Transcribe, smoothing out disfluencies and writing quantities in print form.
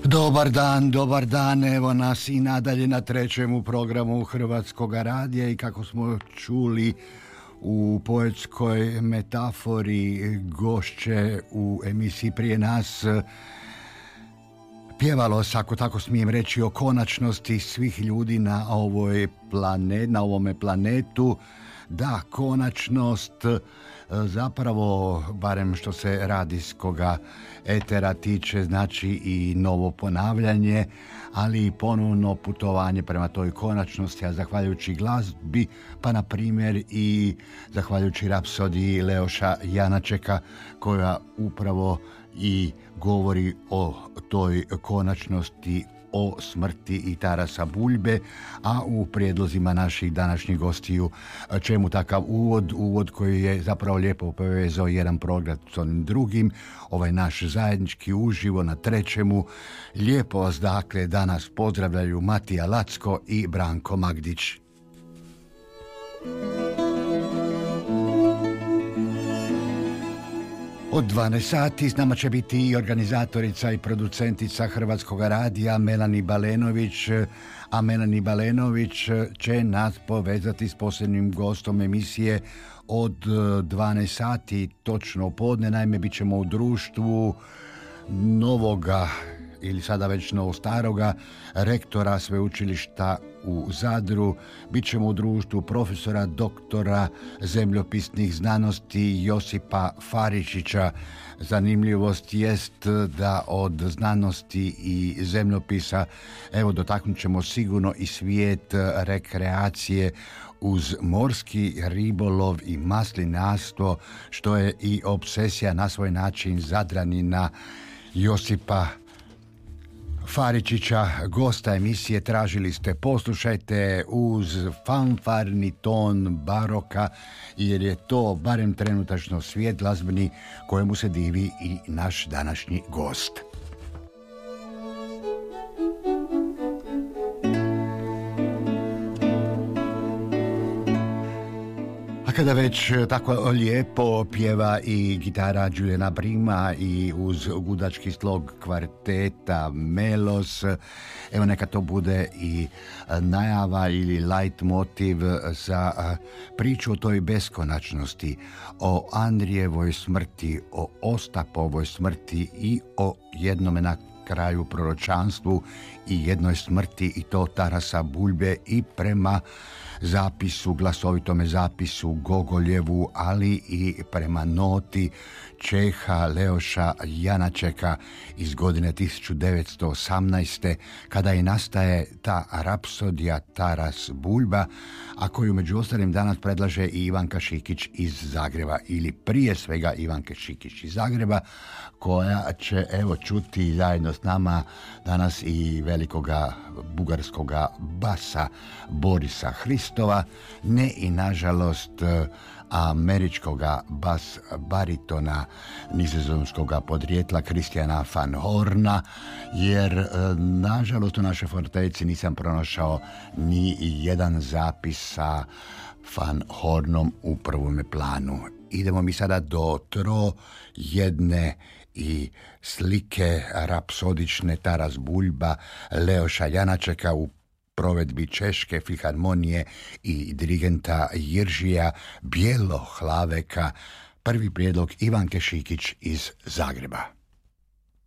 Dobar dan, evo nas i nadalje na trećemu programu Hrvatskog radija i kako smo čuli u poetskoj metafori gošće u emisiji prije nas pjevalo se, ako tako smijem reći, o konačnosti svih ljudi na ovome planetu. Da, konačnost zapravo, barem što se radijskoga etera tiče, znači i novo ponavljanje, ali i ponovno putovanje prema toj konačnosti, a zahvaljujući glazbi, pa na primjer i zahvaljujući rapsodiji Leoša Janačeka, koja upravo i govori o toj konačnosti, o smrti i Tarasa Buljbe, a u prijedlozima naših današnjih gostiju čemu takav uvod koji je zapravo lijepo povezao jedan program s onim drugim, ovaj naš zajednički uživo na trećemu. Lijepo vas dakle danas pozdravljaju Matija Lacko i Branko Magdić. Od 12 sati s nama će biti i organizatorica i producentica Hrvatskog radija Melani Balenović, a Melani Balenović će nas povezati s posebnim gostom emisije od 12 sati točno u podne. Naime, bit ćemo u društvu novoga ili sada već novostaroga rektora sveučilišta u Zadru. Bićemo u društvu profesora doktora zemljopisnih znanosti Josipa Faričića. Zanimljivost jest da od znanosti i zemljopisa, evo, dotaknut ćemo sigurno i svijet rekreacije uz morski ribolov i maslinarstvo, što je i obsesija na svoj način Zadranina Josipa Faričića, gosta emisije. Tražili ste, poslušajte uz fanfarni ton baroka, jer je to barem trenutačno svijet glazbeni kojemu se divi i naš današnji gost. Kada već tako lijepo pjeva i gitara Giuliana Brima i uz gudački slog kvarteta Melos, evo neka to bude i najava ili light motiv za priču o toj beskonačnosti, o Andrijevoj smrti, o Ostapovoj smrti i o jednome na kraju proročanstvu i jednoj smrti, i to Tarasa Buljbe, i prema zapisu, glasovitome zapisu Gogoljevu, ali i prema noti Čeha Leoša Janačeka iz godine 1918. kada i nastaje ta rapsodija Taras Buljba, a koju među ostalim danas predlaže i Ivanka Šikić iz Zagreba, ili prije svega Ivanka Šikić iz Zagreba, koja će evo čuti zajedno s nama danas i velikoga bugarskoga basa Borisa Hristova, ne i nažalost američkoga bas baritona nizozemskoga podrijetla Christiana van Horna, jer nažalost u našoj forteci nisam pronašao ni jedan zapis sa Van Hornom u prvome planu. Idemo mi sada do jedne i slike rapsodične Taras Buljba Leoša Janačeka u provedbi Češke filharmonije i dirigenta Jiržija Bjelohlaveka. Prvi prijedlog Ivanke Šikić iz Zagreba.